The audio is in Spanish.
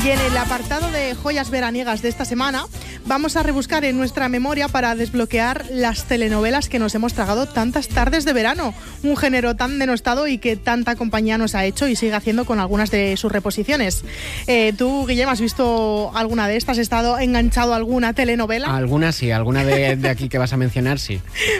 Y en el apartado de joyas veraniegas de esta semana vamos a rebuscar en nuestra memoria para desbloquear las telenovelas que nos hemos tragado tantas tardes de verano. Un género tan denostado y que tanta compañía nos ha hecho y sigue haciendo con algunas de sus reposiciones. ¿Tú, Guillem, has visto alguna de estas? ¿Has estado enganchado a alguna telenovela? Alguna sí, alguna de aquí que vas a mencionar sí.